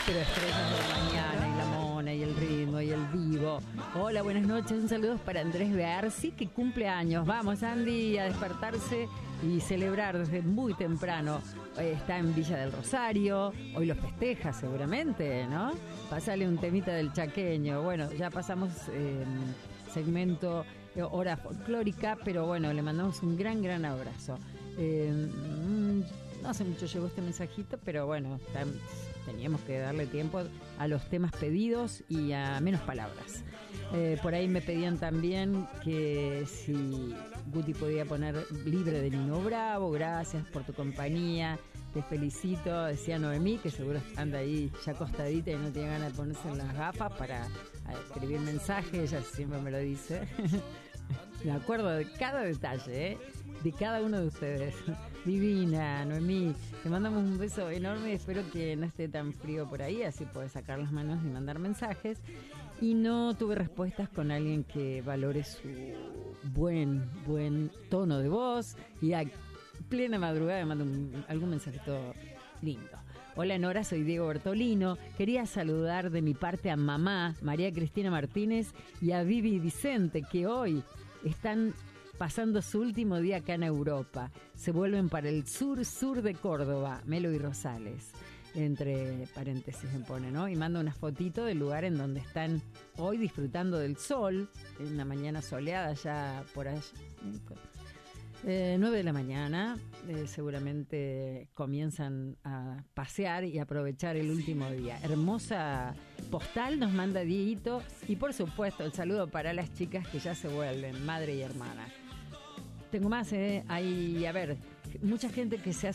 Pero estrellas de la mañana y la mona y el ritmo y el vivo. Hola, buenas noches. Un saludo para Andrés Bearsi, que cumple años. Vamos, Andy, a despertarse y celebrar desde muy temprano. Está en Villa del Rosario. Hoy los festeja seguramente, ¿no? Pásale un temita del chaqueño. Bueno, ya pasamos segmento hora folclórica, pero bueno, le mandamos un gran abrazo. No hace mucho llegó este mensajito, pero bueno, teníamos que darle tiempo a los temas pedidos y a menos palabras. Por ahí me pedían también que si Guti podía poner Libre de Nino Bravo. Gracias por tu compañía, te felicito, decía Noemí, que seguro anda ahí ya acostadita y no tiene ganas de ponerse en las gafas para escribir mensajes. Ella siempre me lo dice. Me acuerdo de cada detalle, de cada uno de ustedes. Divina, Noemí, te mandamos un beso enorme. Espero que no esté tan frío por ahí, así puedes sacar las manos y mandar mensajes. Y no tuve respuestas con alguien que valore su buen tono de voz y a plena madrugada me manda algún mensajito lindo. Hola Nora, soy Diego Bertolino. Quería saludar de mi parte a mamá, María Cristina Martínez, y a Vivi Vicente, que hoy están pasando su último día acá en Europa. Se vuelven para el sur de Córdoba, Melo y Rosales. Entre paréntesis me pone, ¿no? Y manda una fotito del lugar en donde están hoy disfrutando del sol, en una mañana soleada ya por allá. 9 de la mañana, seguramente comienzan a pasear y aprovechar el último día. Hermosa postal nos manda Dieguito, y por supuesto el saludo para las chicas que ya se vuelven madre y hermana. Tengo más, hay, a ver, mucha gente que se ha